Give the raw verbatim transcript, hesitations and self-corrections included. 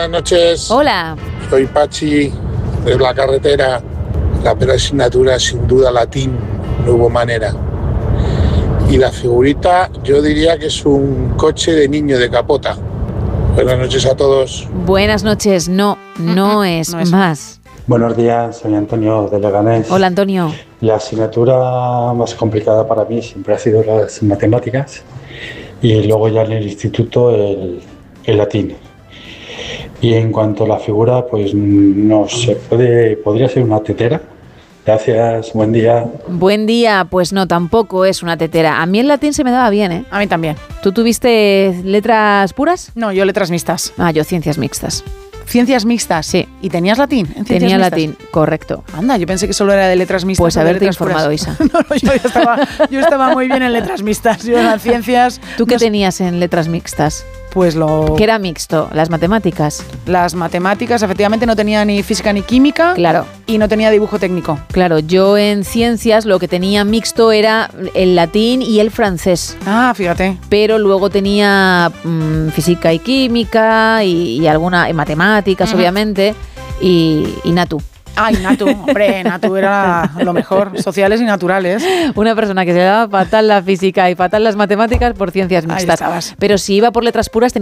buenas noches. Hola. Soy Pachi, de la carretera. La primera asignatura, sin duda, latín, no hubo manera. Y la figurita, yo diría que es un coche de niño de capota. Buenas noches a todos. Buenas noches, no, no mm-mm, es, no es más. Buenos días, soy Antonio de Leganés. Hola, Antonio. La asignatura más complicada para mí siempre ha sido las matemáticas y luego ya en el instituto el, el latín. Y en cuanto a la figura, pues no sé, puede, podría ser una tetera. Gracias, buen día. Buen día, pues no, tampoco es una tetera. A mí el latín se me daba bien, ¿eh? A mí también. ¿Tú tuviste letras puras? No, yo letras mixtas. Ah, yo ciencias mixtas. ¿Ciencias mixtas? Sí. ¿Y tenías latín? ¿En Tenía mixtas? Latín, correcto. Anda, yo pensé que solo era de letras mixtas. Pues haberte informado, Isa. no, no, yo estaba, yo estaba muy bien en letras mixtas. Yo en las ciencias... ¿Tú qué no tenías en letras mixtas? Pues lo... ¿Qué era mixto? ¿Las matemáticas? Las matemáticas, efectivamente, no tenía ni física ni química. Claro. Y no tenía dibujo técnico. Claro, yo en ciencias lo que tenía mixto era el latín y el francés. Ah, fíjate. Pero luego tenía mmm, física y química y, y alguna y matemáticas, uh-huh. obviamente, y, y natu. Ay, Natu, hombre, Natu era lo mejor, sociales y naturales. Una persona que se daba fatal la física y fatal las matemáticas por ciencias mixtas. Pero si iba por letras puras tenía